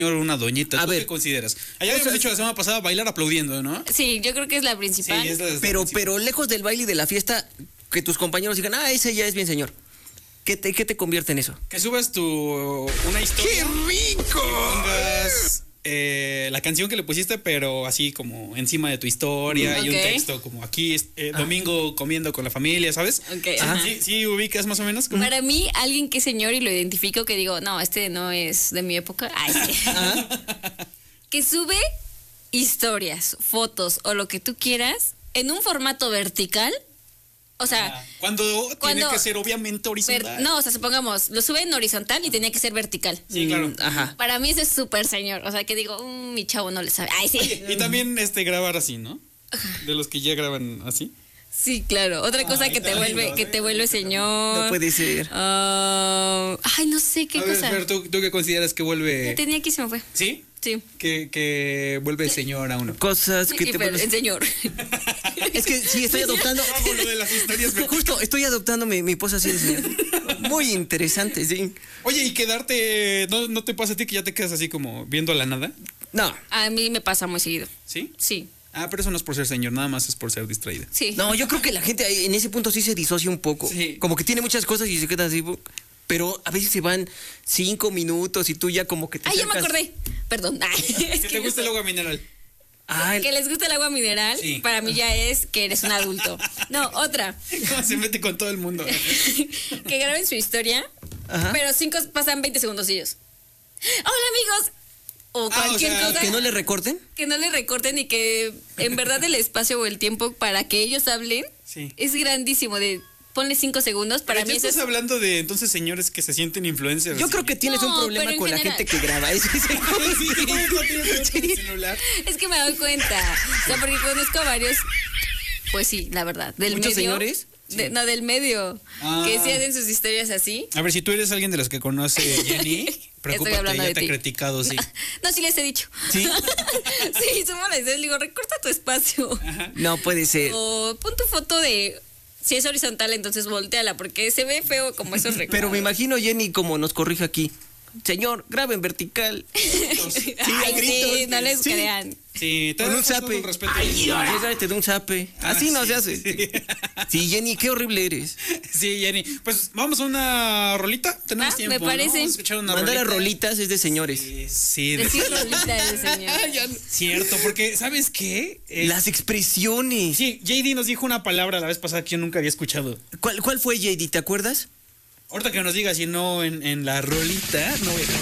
una doñita. A ¿Tú ver. qué consideras? Allá habíamos dicho la semana pasada bailar aplaudiendo, ¿no? Sí, yo creo que es la principal. Sí, es la Pero lejos del baile y de la fiesta, que tus compañeros digan, ese ya es bien señor. ¿Qué te convierte en eso? Que subas una historia. ¡Qué rico! Pongas la canción que le pusiste, pero así como encima de tu historia y un Ok. texto como aquí domingo comiendo con la familia, ¿sabes? Ok, Ajá. ajá. Sí, ubicas más o menos. Como... Para mí, alguien que es señor y lo identifico, que digo, no, este no es de mi época. Ay, sí. Que sube historias, fotos o lo que tú quieras en un formato vertical. O sea, Cuando tiene cuando- que ser obviamente horizontal. no, o sea, supongamos, lo sube en horizontal y tenía que ser vertical. Sí, claro. Ajá. Para mí ese es súper señor. O sea, que digo, mi chavo no le sabe. Ay, sí. Y también grabar así, ¿no? De los que ya graban así. Sí, claro. Otra cosa Ay, que te tan vuelve, lindo, que te vuelve señor. No puede ser. Ay, no sé qué A ver, cosa. pero ¿tú qué consideras que Lo vuelve? tenía aquí, se me fue. ¿Sí? Sí. Que vuelve señor a uno. Cosas que Sí, te pero vuelves- el señor. Es que sí, estoy adoptando. Como lo de las historias. Justo, estoy adoptando mi pose así de señor. Muy interesante, sí. Oye, y quedarte, ¿no te pasa a ti que ya te quedas así como viendo a la nada? No, A mí me pasa muy seguido. ¿Sí? Sí, Pero eso no es por ser señor, nada más es por ser distraída. sí. no, yo creo que la gente ahí en ese punto sí se disocia un poco. Sí. Como que tiene muchas cosas y se queda así. Pero a veces se van 5 minutos y tú ya como que te Ay, ya me acercas. acordé. Perdón. Ay, es ¿Que que te gusta el agua mineral? que les gusta el agua mineral, Sí. para mí ya es que eres un adulto. No, otra. Se mete con todo el mundo. Que graben su historia, Ajá. pero pasan 20 segundosillos. Hola, amigos. O cualquier o sea, cosa. ¿Que no le recorten? Que no le recorten y que en verdad el espacio o el tiempo para que ellos hablen Sí. es grandísimo. Ponle 5 segundos. Para Pero mí ya eso estás es. hablando de entonces señores que se sienten influencers. Yo creo que tienes un No, problema pero en con la general. gente que graba. Ese es el Sí, no tienes que ver con el celular. Es que me doy cuenta. O sea, porque conozco a varios. Pues sí, la verdad. Del ¿Muchos medio. señores? No, del medio. Ah. Que sí hacen sus historias así. A ver, si tú eres alguien de los que conoce Jenny, preocúpate, hablando ya de te ha ti. criticado, sí. No, sí les he dicho. ¿Sí? Sí, somos las dos. Le digo, recorta tu espacio. No puede ser. O pon tu foto de. Si es horizontal, entonces volteala, porque se ve feo como esos recuerdos. Pero me imagino Jenny como nos corrige aquí. Señor, grabe en vertical. Ay, a gritos. sí, no les Sí. crean. Sí, te Con un das todo zape. el respeto. Llega y te da un zape. Así no se hace. Sí, Jenny, qué horrible eres. Sí, Jenny. Pues vamos a una rolita. Tenemos Ah, tiempo. me parece. ¿no? Vamos a escuchar una Mandar a rolita. rolitas es de señores. Sí, Decir rolita de señor. Cierto, porque ¿sabes qué? Las expresiones. Sí, JD nos dijo una palabra la vez pasada que yo nunca había escuchado. ¿Cuál fue, JD? ¿Te acuerdas? Ahorita que nos diga si no en la rolita, no voy a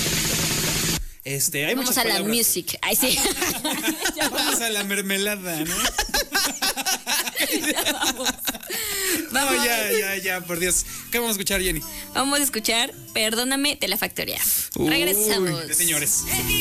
hay Vamos muchas a la palabras. music. Ay, sí. Vamos a la mermelada, ¿no? Vamos. No, ya, por Dios. ¿Qué vamos a escuchar, Jenny? Vamos a escuchar Perdóname de la Factoría. Uy, Regresamos. De señores.